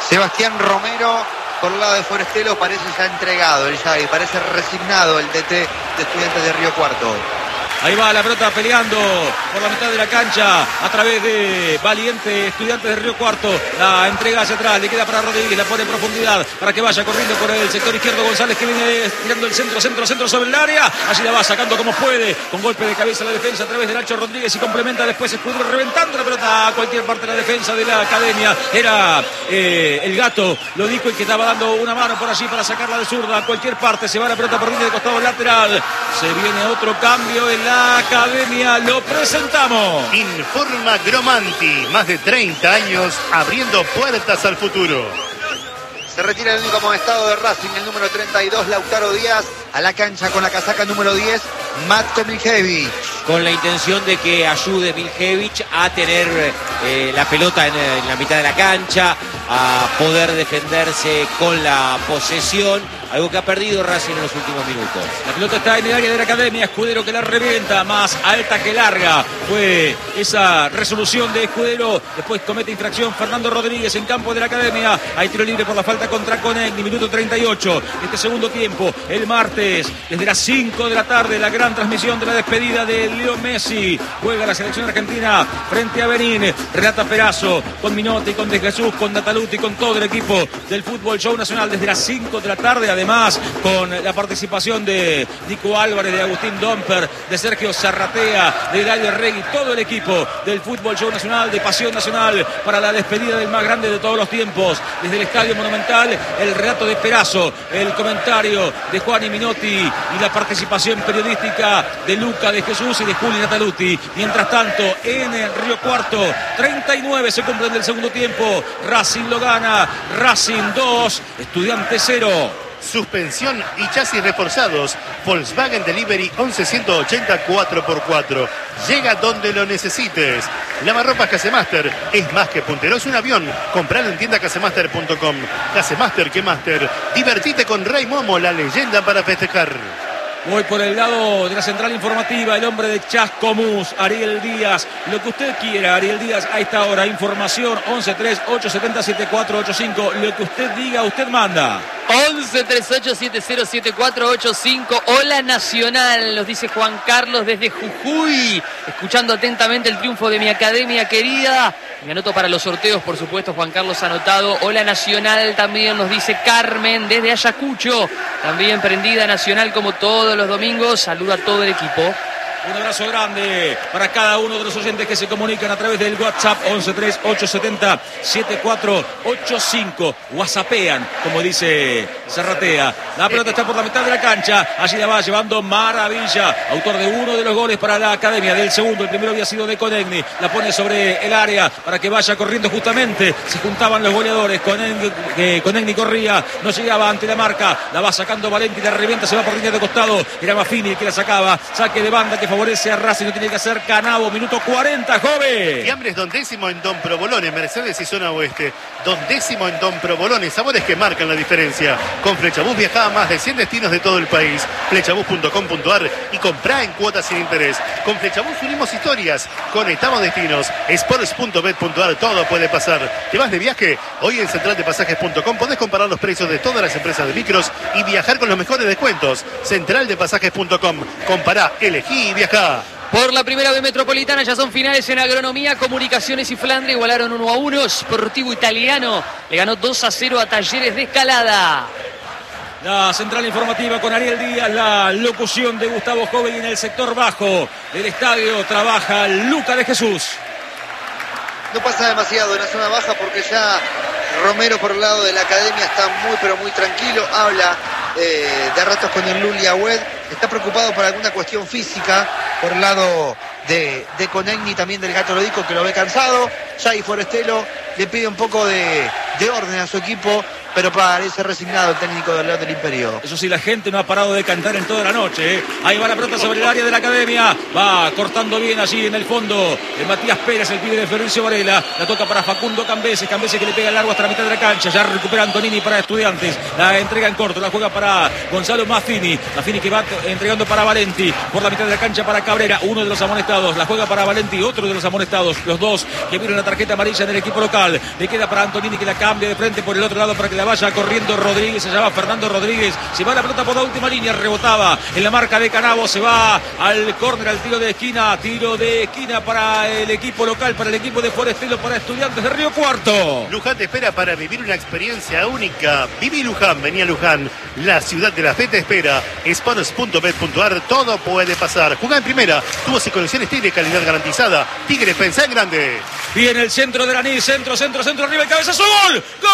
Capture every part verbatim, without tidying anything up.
Sebastián Romero por el lado de Forestelo parece ya entregado, el Yagui, parece resignado el D T de Estudiantes de Río Cuarto. Ahí va la pelota peleando por la mitad de la cancha a través de Valiente Estudiantes de Río Cuarto. La entrega hacia atrás, le queda para Rodríguez, la pone en profundidad para que vaya corriendo por el sector izquierdo González, que viene tirando el centro, centro, centro sobre el área. Allí la va sacando como puede, con golpe de cabeza la defensa a través de Nacho Rodríguez y complementa después Escudero reventando la pelota a cualquier parte de la defensa de la Academia. Era eh, el Gato Lodico el que estaba dando una mano por allí para sacarla de zurda a cualquier parte. Se va la pelota por línea de costado lateral. Se viene otro cambio en la Academia, lo presentamos. Informa Gromanti, más de treinta años abriendo puertas al futuro. Se retira el único amonestado de Racing, el número treinta y dos, Lautaro Díaz, a la cancha con la casaca número diez, Matko Miljevic. Con la intención de que ayude Miljevic a tener eh, la pelota en, en la mitad de la cancha, a poder defenderse con la posesión, algo que ha perdido Racing en los últimos minutos. La pelota está en el área de la Academia, Escudero que la revienta, más alta que larga. Fue esa resolución de Escudero, después comete infracción Fernando Rodríguez en campo de la Academia. Hay tiro libre por la falta contra Conegni, minuto treinta y ocho. Este segundo tiempo, el martes, desde las cinco de la tarde, la gran transmisión de la despedida de Leo Messi. Juega la selección argentina frente a Benín. Renata Perazo, con Minotti, con De Jesús, con Nataluti, con todo el equipo del Fútbol Show Nacional desde las cinco de la tarde. Además, con la participación de Nico Álvarez, de Agustín Domper, de Sergio Zarratea, de Dario Regui, todo el equipo del Fútbol Show Nacional, de Pasión Nacional, para la despedida del más grande de todos los tiempos. Desde el Estadio Monumental, el relato de Perazo, el comentario de Juan y Minotti y la participación periodística de Luca De Jesús y de Juli Nataluti. Mientras tanto, en el Río Cuarto, treinta y nueve se cumplen del segundo tiempo. Racing lo gana, Racing dos, Estudiantes cero. Suspensión y chasis reforzados. Volkswagen Delivery once ciento ochenta cuatro por cuatro. Llega donde lo necesites. Lavarropas Casemaster es más que puntero, es un avión. Compralo en tienda casemaster punto com. Casemaster que Master. Divertite con Rey Momo, la leyenda para festejar. Voy por el lado de la central informativa, el hombre de Chascomús, Ariel Díaz. Lo que usted quiera, Ariel Díaz, a esta hora. Información once tres ocho siete cero siete cuatro ocho cinco. Lo que usted diga, usted manda. once tres ocho siete cero siete cuatro ocho cinco. Hola Nacional, nos dice Juan Carlos desde Jujuy, escuchando atentamente el triunfo de mi Academia querida. Me anoto para los sorteos, por supuesto, Juan Carlos anotado. Hola Nacional, también nos dice Carmen desde Ayacucho, también prendida Nacional como todos los domingos. Saluda a todo el equipo. Un abrazo grande para cada uno de los oyentes que se comunican a través del WhatsApp once tres ocho siete cero siete cuatro ocho cinco. WhatsAppean, como dice Zarratea. La pelota está por la mitad de la cancha. Allí la va llevando Maravilla, autor de uno de los goles para la Academia. Del segundo, el primero había sido de Conegni. La pone sobre el área para que vaya corriendo justamente. Se juntaban los goleadores. Conegni, eh, Conegni corría, no llegaba ante la marca. La va sacando Valenti, la revienta, se va por línea de costado. Era Maffini el que la sacaba. Saque de banda que favorece a Racing, no tiene que hacer Canavo, minuto cuarenta, joven. Fiambres Don Décimo en Don Provolone, Mercedes y zona oeste. Don Décimo en Don Provolone, sabores que marcan la diferencia. Con Flechabús viaja a más de cien destinos de todo el país. Flechabús punto com punto ar y comprá en cuotas sin interés. Con Flechabús unimos historias, conectamos destinos. Sports punto bet punto ar, todo puede pasar. ¿Te vas de viaje? Hoy en central de pasajes punto com podés comparar los precios de todas las empresas de micros y viajar con los mejores descuentos. central de pasajes punto com, compará, elegí y viajá. Por la primera B metropolitana ya son finales en agronomía, comunicaciones y Flandre igualaron uno a uno. Sportivo Italiano le ganó dos a cero a Talleres de Escalada. La central informativa con Ariel Díaz, la locución de Gustavo Joven en el sector bajo del estadio trabaja Luca De Jesús. No pasa demasiado en la zona baja porque ya Romero por el lado de la Academia está muy pero muy tranquilo, habla eh, de ratos con el Luli Agüed, está preocupado por alguna cuestión física por el lado de, de Conegni, también del Gato Lodico, que lo ve cansado. Yagui Forestelo le pide un poco de, de orden a su equipo pero parece resignado el técnico del lado del Imperio. Eso sí, la gente no ha parado de cantar en toda la noche. ¿eh? Ahí va la pelota sobre el área de la Academia. Va cortando bien allí en el fondo. El Matías Pérez, el pibe de Fabricio Varela. La toca para Facundo Cambese. Cambese que le pega el largo hasta la mitad de la cancha. Ya recupera Antonini para Estudiantes. La entrega en corto. La juega para Gonzalo Maffini. Maffini que va entregando para Valenti. Por la mitad de la cancha para Cabrera. Uno de los amonestados. La juega para Valenti. Otro de los amonestados. Los dos que vieron la tarjeta amarilla en el equipo local. Le queda para Antonini que la cambia de frente por el otro lado para que la vaya corriendo Rodríguez. Se llama Fernando Rodríguez. Se va la pelota por la última línea. Rebotaba en la marca de Canavo. Se va al córner, al tiro de esquina. Tiro de esquina para el equipo local, para el equipo de Forestelo, para Estudiantes de Río Cuarto. Luján te espera para vivir una experiencia única. Viví Luján, venía Luján. La ciudad de la fe te espera. Sports punto bet punto ar, todo puede pasar. Jugá en primera. Tubos y conexiones Tigre, calidad garantizada. Tigre, pensá en grande. Viene el centro de Lanís. Centro, centro, centro, arriba el cabezazo. ¡Gol! ¡Gol!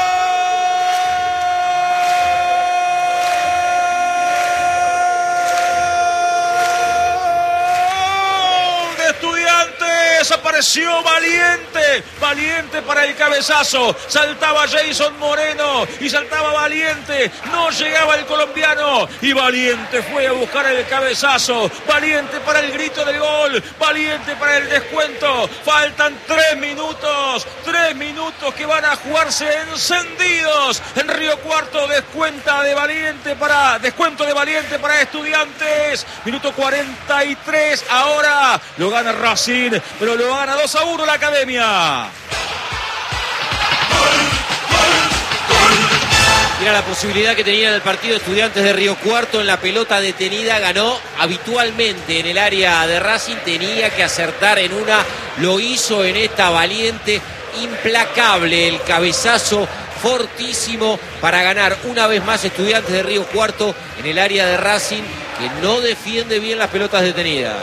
Apareció Valiente, Valiente para el cabezazo, saltaba Jason Moreno y saltaba Valiente, no llegaba el colombiano y Valiente fue a buscar el cabezazo, Valiente para el grito del gol, Valiente para el descuento, faltan tres minutos, tres minutos que van a jugarse encendidos en Río Cuarto, descuenta de Valiente para, descuento de Valiente para Estudiantes, minuto cuarenta y tres, ahora lo gana Racing, pero lo gana dos a uno la Academia. Era la posibilidad que tenía en el partido Estudiantes de Río Cuarto en la pelota detenida, ganó habitualmente en el área de Racing, tenía que acertar en una, lo hizo en esta. Valiente, implacable el cabezazo, fortísimo para ganar una vez más Estudiantes de Río Cuarto en el área de Racing, que no defiende bien las pelotas detenidas.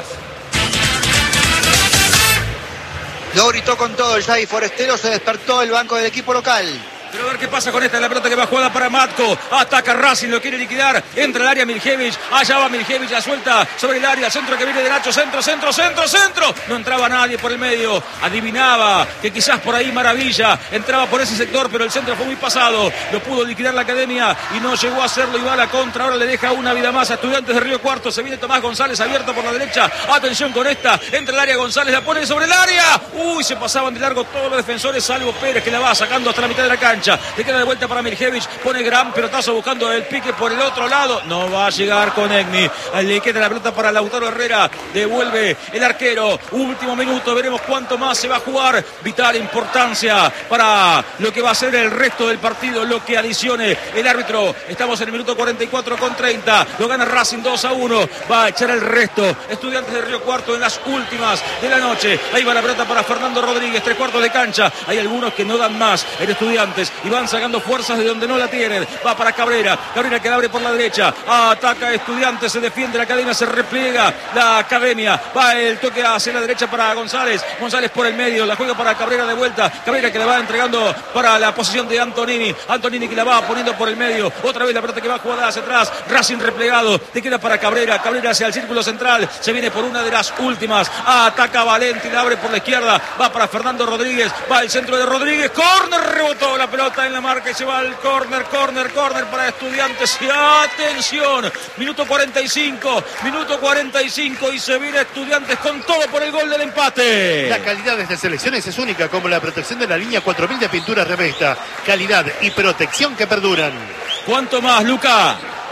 Lo gritó con todo el Jai Forestero, se despertó el banco del equipo local. Pero a ver qué pasa con esta, la pelota que va jugada para Matko, ataca Racing, lo quiere liquidar, entra al área Miljevich, allá va Miljevich, la suelta sobre el área, centro que viene de Nacho, centro, centro, centro, centro, no entraba nadie por el medio, adivinaba que quizás por ahí Maravilla entraba por ese sector, pero el centro fue muy pasado, lo pudo liquidar la Academia y no llegó a hacerlo, y va a la contra, ahora le deja una vida más a Estudiantes de Río Cuarto, se viene Tomás González abierto por la derecha, atención con esta, entra al área González, la pone sobre el área, uy, se pasaban de largo todos los defensores, salvo Pérez que la va sacando hasta la mitad de la cancha. Le queda de vuelta para Miljevich, pone gran pelotazo buscando el pique por el otro lado, no va a llegar con Egni, le queda la pelota para Lautaro Herrera, devuelve el arquero, último minuto, veremos cuánto más se va a jugar, vital importancia para lo que va a ser el resto del partido, lo que adicione el árbitro. Estamos en el minuto cuarenta y cuatro con treinta, lo gana Racing dos a uno, va a echar el resto Estudiantes de Río Cuarto en las últimas de la noche. Ahí va la pelota para Fernando Rodríguez, tres cuartos de cancha, hay algunos que no dan más en Estudiantes y van sacando fuerzas de donde no la tienen. Va para Cabrera, Cabrera que la abre por la derecha, ataca Estudiantes, se defiende la Academia, se repliega la Academia, va el toque hacia la derecha para González, González por el medio, la juega para Cabrera de vuelta, Cabrera que la va entregando para la posición de Antonini, Antonini que la va poniendo por el medio, otra vez la pelota que va jugada hacia atrás, Racing replegado, te queda para Cabrera, Cabrera hacia el círculo central, se viene por una de las últimas, ataca Valenti, la abre por la izquierda, va para Fernando Rodríguez, va el centro de Rodríguez, córner, rebotó la pelota en la marca y se va al córner, córner, córner para Estudiantes y atención, minuto cuarenta y cinco, minuto cuarenta y cinco y se viene Estudiantes con todo por el gol del empate. La calidad de estas selecciones es única, como la protección de la línea cuatro mil de pinturas Revesta, calidad y protección que perduran. ¿Cuánto más, Luca?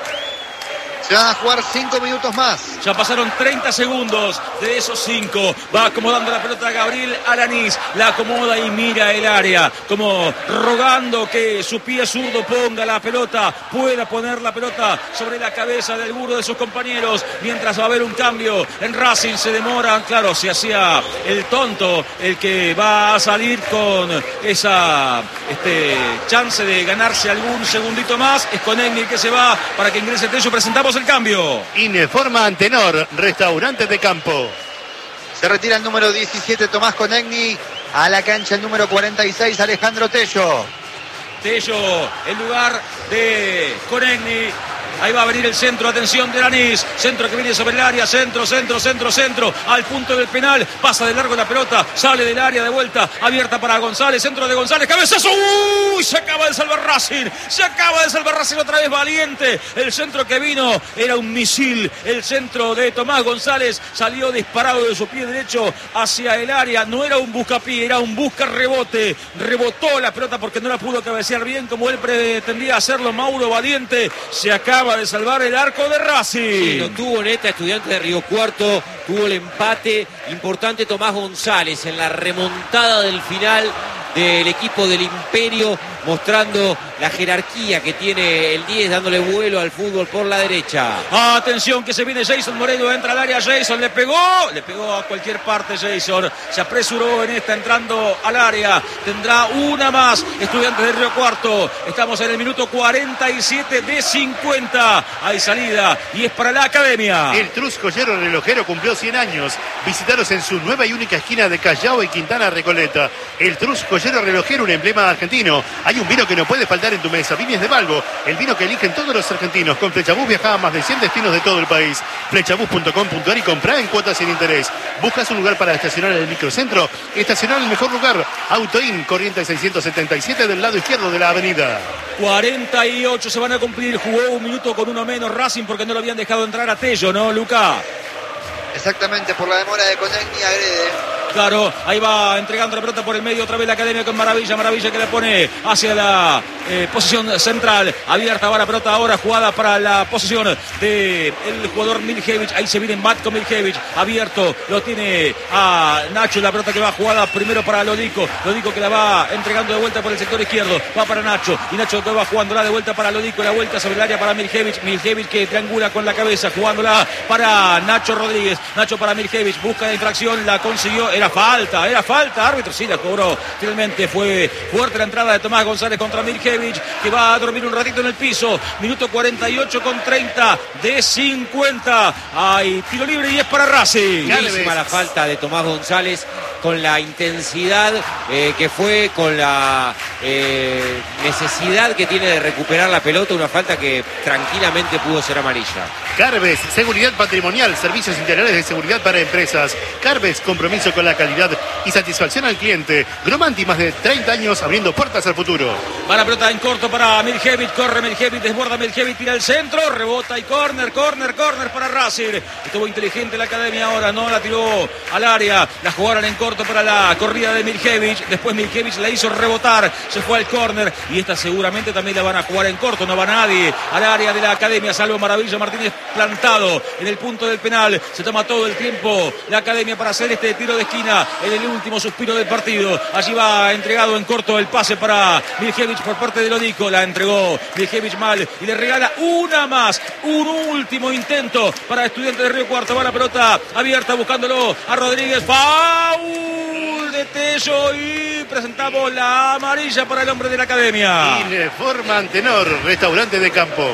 Se van a jugar cinco minutos más. Ya pasaron treinta segundos de esos cinco. Va acomodando la pelota a Gabriel Alanís. La acomoda y mira el área. Como rogando que su pie zurdo ponga la pelota. Pueda poner la pelota sobre la cabeza de alguno de sus compañeros. Mientras va a haber un cambio en Racing. Se demora. Claro, se hacía el tonto. El que va a salir con esa este, chance de ganarse algún segundito más. Es con Egni que se va para que ingrese Tello. Presentamos el cambio. Ineforma Antenor, restaurante de campo. Se retira el número diecisiete Tomás Conegni. A la cancha el número cuarenta y seis Alejandro Tello. Tello, en lugar de Conegni. Ahí va a venir el centro, atención de Lanís. Centro que viene sobre el área, centro, centro, centro, centro. Al punto del penal, pasa de largo la pelota, sale del área de vuelta, abierta para González, centro de González, cabezazo. ¡Uy! Se acaba de salvar Racing, se acaba de salvar Racing otra vez Valiente. El centro que vino era un misil. El centro de Tomás González salió disparado de su pie derecho hacia el área. No era un buscapié, era un busca rebote. Rebotó la pelota porque no la pudo cabecear bien como él pretendía hacerlo Mauro Valiente. Se acaba de salvar el arco de Racing. Sí, lo tuvo Neta, Estudiantes de Río Cuarto, tuvo el empate importante Tomás González en la remontada del final del equipo del Imperio, mostrando la jerarquía que tiene el diez, dándole vuelo al fútbol por la derecha. Atención que se viene Jason Moreno, entra al área Jason, le pegó, le pegó a cualquier parte Jason, se apresuró en esta entrando al área, tendrá una más Estudiantes de Río Cuarto, estamos en el minuto cuarenta y siete de cincuenta, hay salida y es para la Academia. El Trus Joyero Relojero cumplió cien años, visitaros en su nueva y única esquina de Callao y Quintana Recoleta. El Trus Joyero Relojero, un emblema argentino. Hay un vino que no puede faltar en tu mesa, Viñes de Balbo, el vino que eligen todos los argentinos. Con Flechabús viaja a más de cien destinos de todo el país. Flechabús punto com punto ar y comprá en cuotas sin interés. ¿Buscas un lugar para estacionar en el microcentro? Estacionar en el mejor lugar. Autoin, Corrientes seiscientos setenta y siete del lado izquierdo de la avenida. cuarenta y ocho se van a cumplir, jugó un minuto con uno menos Racing porque no lo habían dejado entrar a Tello, ¿no, Luca? Exactamente, por la demora de Conegni agrede. Claro, ahí va entregando la pelota por el medio otra vez la Academia con Maravilla, Maravilla que la pone hacia la eh, posición central, abierta va la pelota ahora, jugada para la posición del jugador Miljevich, ahí se viene Matko Miljevich, abierto, lo tiene a Nacho, la pelota que va jugada primero para Lodico, Lodico que la va entregando de vuelta por el sector izquierdo, va para Nacho, y Nacho que va jugándola de vuelta para Lodico, la vuelta sobre el área para Miljevich, Miljevich que triangula con la cabeza, jugándola para Nacho Rodríguez, Nacho para Miljevich, busca la infracción, la consiguió, era falta, era falta, árbitro sí la cobró, finalmente fue fuerte la entrada de Tomás González contra Miljevich, que va a dormir un ratito en el piso, minuto cuarenta y ocho con treinta de cincuenta, hay tiro libre y es para Racing. Buenísima la falta de Tomás González, con la intensidad eh, que fue, con la eh, necesidad que tiene de recuperar la pelota, una falta que tranquilamente pudo ser amarilla. Carves, seguridad patrimonial, servicios integrales de seguridad para empresas. Carves, compromiso con la calidad y satisfacción al cliente. Gromanti, más de treinta años abriendo puertas al futuro. Va la pelota en corto para Miljevich, corre Miljevich, desborda Miljevich, tira el centro, rebota y córner, córner, córner para Racing. Estuvo inteligente la Academia ahora, no la tiró al área, la jugaron en corto para la corrida de Miljevich, después Miljevich la hizo rebotar, se fue al córner y esta seguramente también la van a jugar en corto, no va nadie al área de la Academia, salvo Maravilla Martínez plantado en el punto del penal, se toma todo el tiempo la Academia para hacer este tiro de esquina en el último suspiro del partido, allí va entregado en corto el pase para Miljevich por parte de Lodico, la entregó Miljevich mal y le regala una más, un último intento para Estudiantes de Río Cuarto, va la pelota abierta buscándolo a Rodríguez, foul de Tello y presentamos la amarilla para el hombre de la Academia. Informa Antenor, restaurante de campo.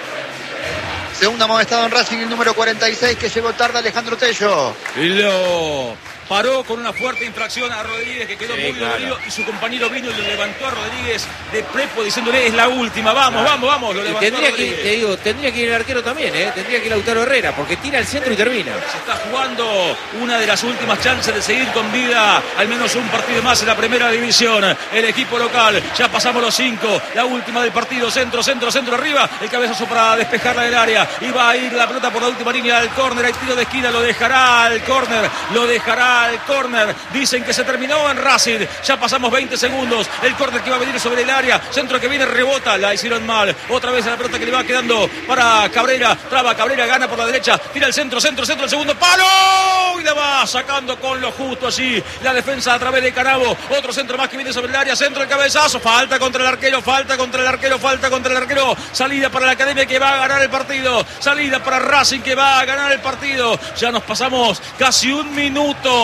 Segundo amonestado en Racing, el número cuarenta y seis, que llegó tarde, Alejandro Tello. Y lo paró con una fuerte infracción a Rodríguez, que quedó Sí, muy claro. dolorido, y su compañero vino y lo levantó a Rodríguez de prepo diciéndole es la última, vamos, vamos, vamos, lo Y levantó tendría a que, Rodríguez. te digo, tendría que ir el arquero también, ¿eh? Tendría que ir Lautaro Herrera, porque tira al centro y termina. Se está jugando una de las últimas chances de seguir con vida, al menos un partido más en la primera división. El equipo local, ya pasamos los cinco, la última del partido, centro, centro, centro arriba, el cabezazo para despejarla del área, y va a ir la pelota por la última línea al córner, hay tiro de esquina, lo dejará al córner, lo dejará al córner. Dicen que se terminó en Racing, ya pasamos veinte segundos, el córner que va a venir sobre el área, centro que viene, rebota, la hicieron mal, otra vez a la pelota que le va quedando para Cabrera, traba Cabrera, gana por la derecha, tira el centro, centro, centro, el segundo palo, y la va sacando con lo justo allí, la defensa a través de Canabo, otro centro más que viene sobre el área, centro, el cabezazo, falta contra el arquero, falta contra el arquero, falta contra el arquero, salida para la Academia que va a ganar el partido, salida para Racing que va a ganar el partido, ya nos pasamos casi un minuto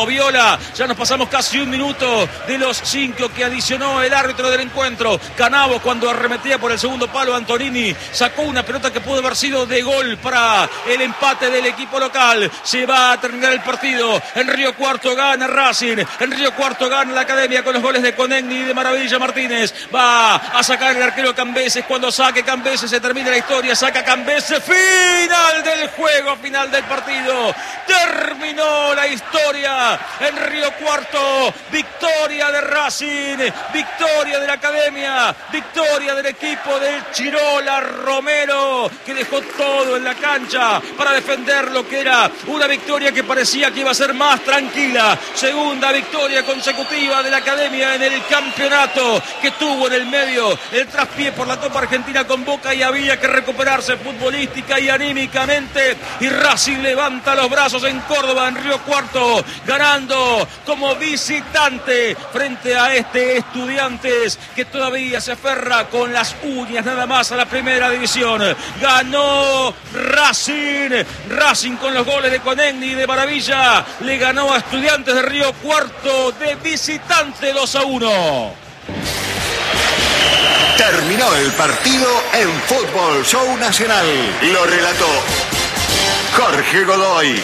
uno. Viola, ya nos pasamos casi un minuto de los cinco que adicionó el árbitro del encuentro. Canavo, cuando arremetía por el segundo palo, Antonini sacó una pelota que pudo haber sido de gol para el empate del equipo local. Se va a terminar el partido. En Río Cuarto gana Racing. En Río Cuarto gana la Academia con los goles de Conegni y de Maravilla Martínez. Va a sacar el arquero Cambeses. Cuando saque Cambeses se termina la historia. Saca Cambeses. Final del juego, final del partido. Terminó la historia en Río Cuarto. Victoria de Racing. Victoria de la Academia. Victoria del equipo del Chirola Romero, que dejó todo en la cancha para defender lo que era una victoria que parecía que iba a ser más tranquila. Segunda victoria consecutiva de la Academia en el campeonato, que tuvo en el medio el traspié por la Copa Argentina con Boca y había que recuperarse futbolística y anímicamente, y Racing levanta los brazos en Córdoba, en Río Cuarto, ganando como visitante frente a este Estudiantes que todavía se aferra con las uñas nada más a la primera división. Ganó Racing, Racing con los goles de Conegni y de Maravilla, le ganó a Estudiantes de Río Cuarto de visitante dos a uno. Terminó el partido en Fútbol Show Nacional. Lo relató Jorge Godoy.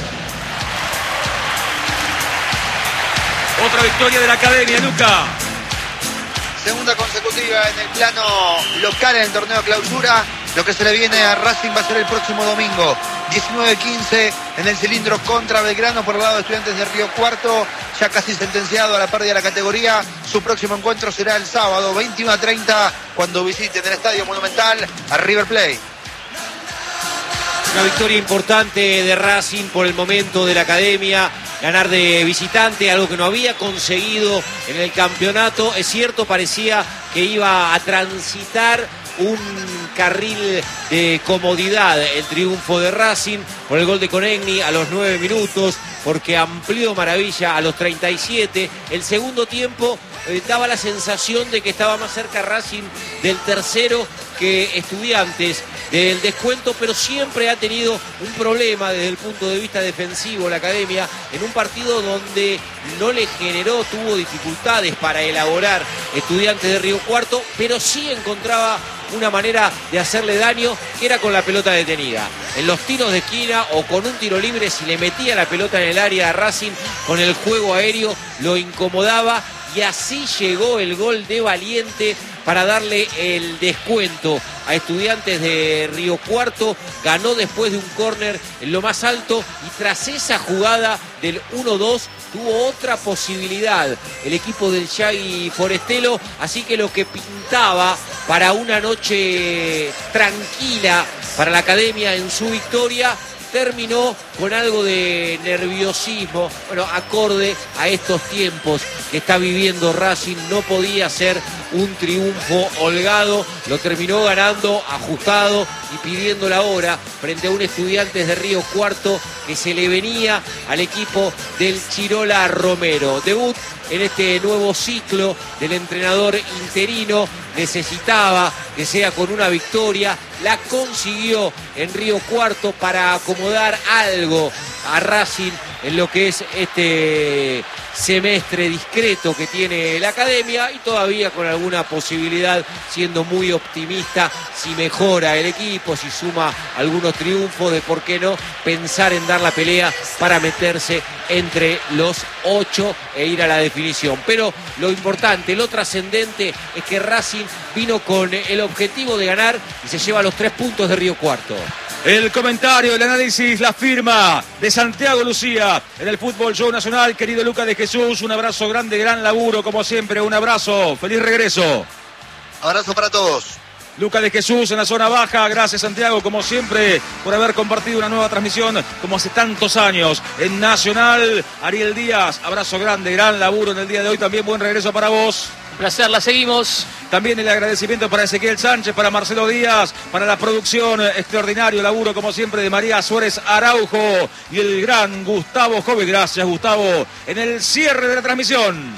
Otra victoria de la Academia, Luca. Segunda consecutiva en el plano local en el torneo clausura. Lo que se le viene a Racing va a ser el próximo domingo, diecinueve quince, en el cilindro contra Belgrano por el lado de Estudiantes de Río Cuarto, ya casi sentenciado a la pérdida de la categoría. Su próximo encuentro será el sábado, veintiuno a treinta, cuando visiten el Estadio Monumental a River Plate. Una victoria importante de Racing por el momento de la Academia. Ganar de visitante, algo que no había conseguido en el campeonato. Es cierto, parecía que iba a transitar un carril de comodidad el triunfo de Racing por el gol de Conegni a los nueve minutos, porque amplió Maravilla a los treinta y siete. El segundo tiempo eh, daba la sensación de que estaba más cerca Racing del tercero que Estudiantes del descuento, pero siempre ha tenido un problema desde el punto de vista defensivo la Academia, en un partido donde no le generó, tuvo dificultades para elaborar Estudiantes de Río Cuarto, pero sí encontraba una manera de hacerle daño, que era con la pelota detenida. En los tiros de esquina o con un tiro libre, si le metía la pelota en el área a Racing, con el juego aéreo lo incomodaba, y así llegó el gol de Valiente para darle el descuento a Estudiantes de Río Cuarto. Ganó después de un córner en lo más alto, y tras esa jugada del uno dos tuvo otra posibilidad el equipo del Yagi Forestelo, así que lo que pintaba para una noche tranquila para la Academia en su victoria terminó con algo de nerviosismo, bueno, acorde a estos tiempos que está viviendo Racing. No podía ser un triunfo holgado, lo terminó ganando ajustado y pidiendo la hora frente a un Estudiantes de Río Cuarto que se le venía al equipo del Chirola Romero. Debut en este nuevo ciclo del entrenador interino, necesitaba que sea con una victoria, la consiguió en Río Cuarto para acomodar algo a Racing en lo que es este semestre discreto que tiene la Academia, y todavía con alguna posibilidad, siendo muy optimista, si mejora el equipo, si suma algunos triunfos, de por qué no pensar en dar la pelea para meterse entre los ocho e ir a la definición. Pero lo importante, lo trascendente, es que Racing vino con el objetivo de ganar y se lleva los tres puntos de Río Cuarto. El comentario, el análisis, la firma de Santiago Lucía en el Fútbol Show Nacional. Querido Lucas de Jesús, un abrazo grande, gran laburo como siempre, un abrazo, feliz regreso. Abrazo para todos. Lucas de Jesús en la zona baja, gracias Santiago como siempre por haber compartido una nueva transmisión como hace tantos años en Nacional. Ariel Díaz, abrazo grande, gran laburo en el día de hoy, también buen regreso para vos. Un placer, la seguimos. También el agradecimiento para Ezequiel Sánchez, para Marcelo Díaz, para la producción, extraordinario laburo como siempre de María Suárez Araujo y el gran Gustavo Jove. Gracias Gustavo en el cierre de la transmisión.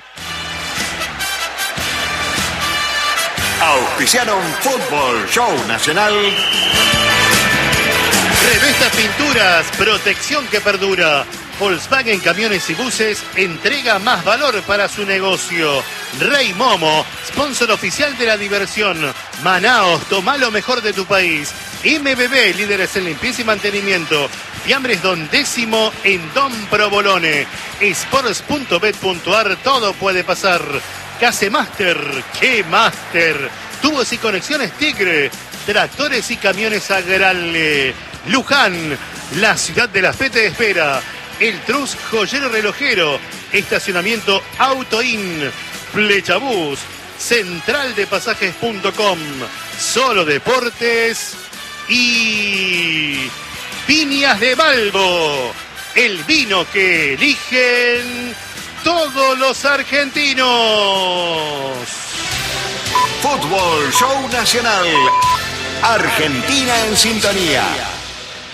Auspiciaron Fútbol Show Nacional. Revestas Pinturas, protección que perdura. Volkswagen Camiones y Buses entrega más valor para su negocio. Rey Momo, sponsor oficial de la diversión. Manaos, toma lo mejor de tu país. M B B, líderes en limpieza y mantenimiento. Fiambres Don Décimo en Don Provolone. Sports punto bet punto ar, todo puede pasar. Casemaster, ¡qué máster! Tubos y conexiones Tigre. Tractores y camiones Agrale. Luján, la ciudad de la fe te espera. El Trus Joyero Relojero. Estacionamiento Autoin. Flechabús. Central de Pasajes punto com. Solo Deportes. Y Viñas de Balbo. El vino que eligen todos los argentinos. Fútbol Show Nacional. Argentina en sintonía.